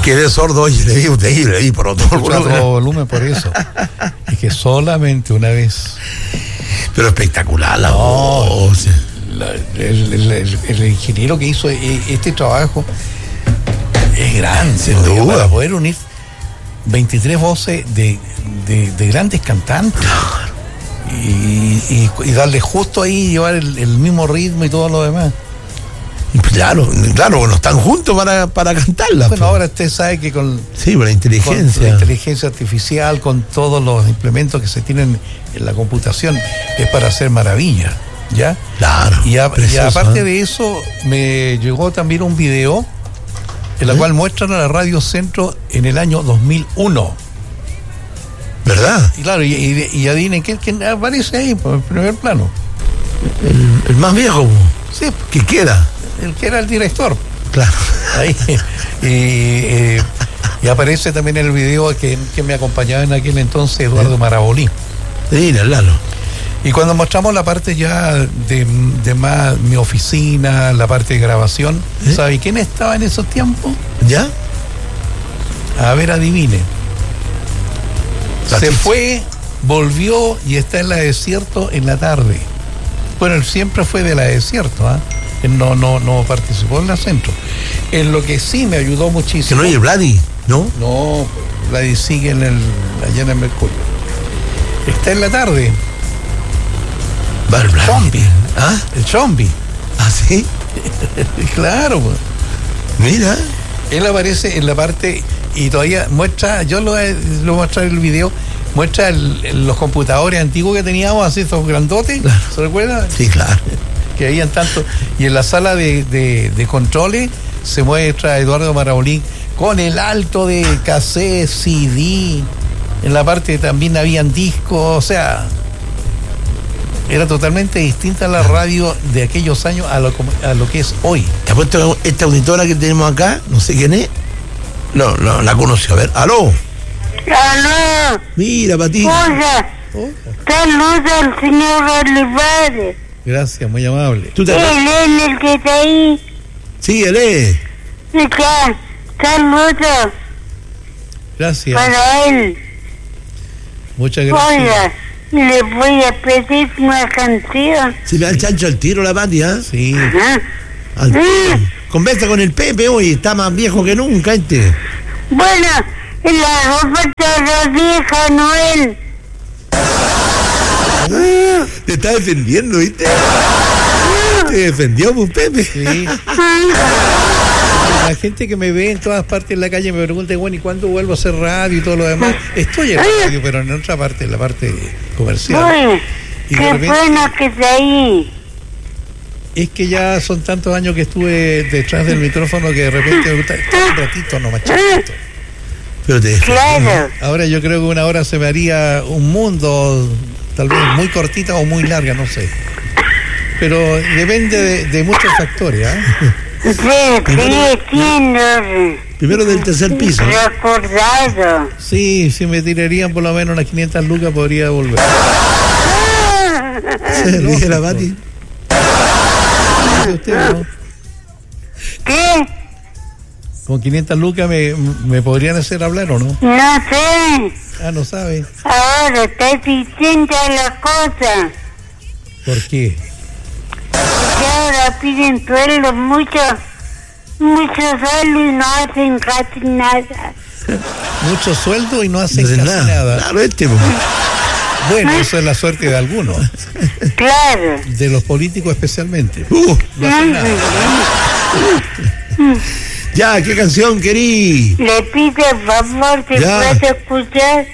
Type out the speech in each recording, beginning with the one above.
Quedé sordo, oye, le vi por otro volumen por eso. Es que solamente una vez. Pero espectacular la voz. El ingeniero que hizo este trabajo es grande, sin duda. Para poder unir 23 voces de grandes cantantes. Y darle justo ahí, llevar el mismo ritmo y todo lo demás. Claro, bueno, están juntos para cantarla. Bueno, ahora usted sabe que con la inteligencia. Con la inteligencia artificial, con todos los implementos que se tienen en la computación, es para hacer maravillas, ¿ya? Claro. Y aparte de eso, me llegó también un video en la cual muestran a la Radio Centro en el año 2001. ¿Verdad? Y claro, y adivinen quién aparece ahí, por el primer plano. El más viejo. Sí. ¿Qué queda? El que era el director. Claro. Ahí. Y aparece también en el video que me acompañaba en aquel entonces Eduardo Marabolí. Mira, Lalo. Y cuando mostramos la parte ya de más mi oficina, la parte de grabación, ¿sabe quién estaba en esos tiempos? ¿Ya? A ver, adivine. Se fue, volvió y está en la Desierto en la tarde. Bueno, él siempre fue de la Desierto, ¿ah? Él no participó en la Centro. En lo que sí me ayudó muchísimo. ¿Que no oye Vladi? ¿No? No, Vladi sigue allá en el Mercurio. Está en la tarde. El zombie. ¿Ah? El zombie. ¿Ah, sí? Claro, pues. Mira. Él aparece en la parte y todavía muestra, yo lo mostré en el video, muestra los computadores antiguos que teníamos, así, esos grandotes, claro. ¿Se recuerda? Sí, claro. Que habían tanto. Y en la sala de controles se muestra a Eduardo Marabolí con el alto de cassette, CD. En la parte también habían discos, o sea, era totalmente distinta la radio de aquellos años a lo que es hoy. Te apuesto que esta auditora que tenemos acá, no sé quién es. No, la conoció. A ver, ¡aló! ¡Aló! Mira, Pati. Hola. Saludos al señor Olivares. Gracias, muy amable. Él es el que está ahí. Sí, él es. Acá. Saludos. Gracias. Para él. Muchas gracias. Oiga, le voy a pedir una canción. Se me da el chancho al tiro la Pati, ¿ah? Sí. Al tiro. Conversa con el Pepe hoy, está más viejo que nunca este. Bueno, la ropa de la vieja Noel. Te está defendiendo, ¿viste? Te defendió, pues, Pepe. Sí. La gente que me ve en todas partes en la calle me pregunta, bueno, ¿y cuándo vuelvo a hacer radio y todo lo demás? Estoy en radio, pero en otra parte, en la parte comercial. Uy, y qué repente, bueno que está ahí. Es que ya son tantos años que estuve detrás del micrófono que de repente me gusta estar un ratito nomás chiquito. Pero claro. Ahora yo creo que una hora se me haría un mundo, tal vez muy cortita o muy larga, no sé. Pero depende de muchos factores, ¿ah? Primero del tercer piso. Recordado. Sí, si me tirarían por lo menos unas 500 lucas podría volver. Dije la Pati. ¿Usted, no? ¿Qué? ¿Con 500 lucas me podrían hacer hablar o no? No sé. Ah, no sabe. Ahora está distinta la cosa. ¿Por qué? Porque ahora piden sueldos muchos sueldos y no hacen casi nada. Mucho sueldo y no hacen casi nada. Claro, Bueno, eso es la suerte de algunos. Claro. De los políticos especialmente. No hacen nada. Ya, ¿qué canción querí? Le pido el favor si puede escuchar.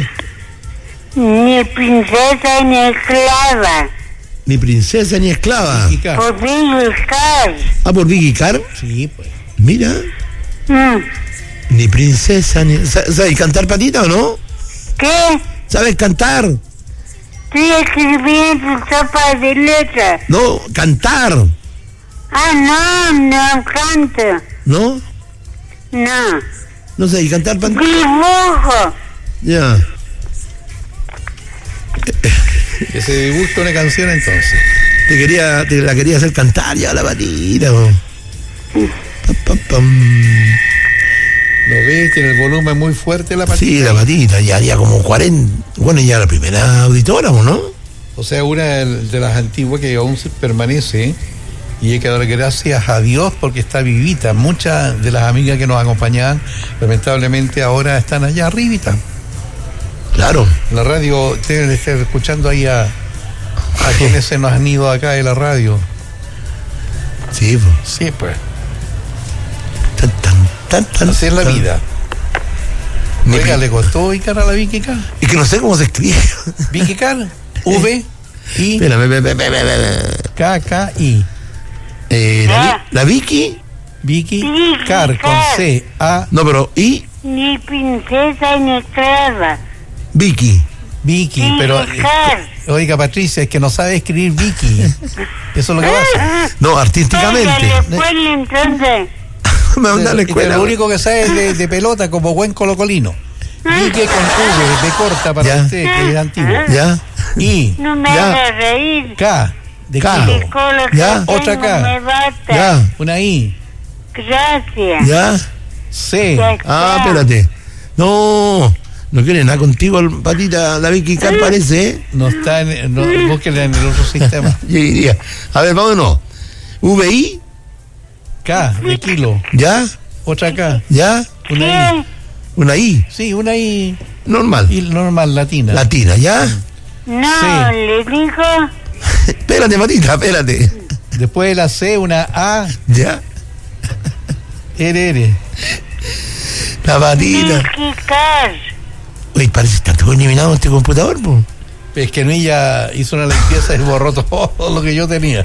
Ni princesa ni esclava. Ni princesa ni esclava. Por Vicky Carr. Ah, ¿por Vicky Carr? Sí, pues. Mira. Ni princesa ni... ¿Sabes cantar, Patita, o no? ¿Qué? ¿Sabes cantar? Estoy escribiendo sopa de letras. No, cantar. Ah, no canto. ¿No? No. No sé, ¿y cantar, Patita? Dibujo. Ya. Que se dibuja una canción entonces. Te la quería hacer cantar ya la Patita. ¿Lo ves? Tiene el volumen muy fuerte la patita. Sí, la patita, ya haría como 40. Bueno, ya la primera auditora, ¿no? O sea, una de las antiguas que aún permanece, y hay que dar gracias a Dios porque está vivita. Muchas de las amigas que nos acompañaban, lamentablemente ahora están allá arribita. Claro. La radio, deben estar escuchando ahí a quienes se nos han ido acá de la radio. Sí, pues. Sí, pues. Así es la vida. Oiga, ¿le costó ubicar a la Vicky Car? Es que no sé cómo se escribe. Vicky Car, V, I, K, K, I. La Vicky. Vicky Car, con C, A. No, pero I. Ni princesa ni esclava. Vicky. Vicky, pero. Oiga, Patricia, es que no sabe escribir Vicky. Eso es lo que pasa. No, artísticamente. Oiga, entonces. Me mandan a la escuela. Lo único que sabe es de pelota, como buen colocolino. Vicky con V, de corta para Ya. usted, que es antiguo. Ya. I. No me Ya. hagas reír. K, de K. kilo. El colo Ya. que Otra tengo K. me basta. Ya. Una I. Gracias. Ya. C. Ya. Ah, espérate. No quiere nada contigo, patita. La Vicky Car parece, ¿eh? No está en. No, búsquela en el otro sistema. Yo diría. A ver, vámonos. VI. K, de kilo. Ya. Otra K. Ya. Una I. ¿Qué? Una I. Sí, una I. Normal. I normal, latina. Latina, ¿ya? No, Sí. le dijo. Espérate, patita, espérate. Después de la C, una A, Ya. R. La patita. Vicky Car. Oye, parece que está todo eliminado este computador, po. Es que ella hizo una limpieza y borró todo lo que yo tenía.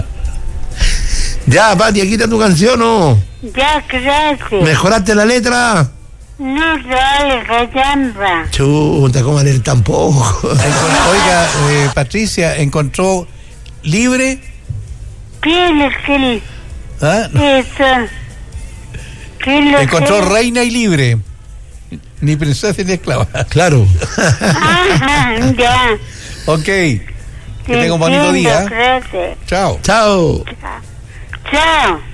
Ya, Pati, aquí está tu canción, ¿no? Ya, gracias. ¿Mejoraste la letra? No sale, cachamba. Chuta, ¿cómo leer tan poco? Oiga, Patricia, encontró libre. ¿Qué es que ¿Ah? eso? ¿Qué es lo Encontró que? reina y libre. Ni princesa ni esclava. Claro. Ajá, ya. Ok. Que tenga un bonito Entiendo, día. Gracias. Chao. Chao. Chao.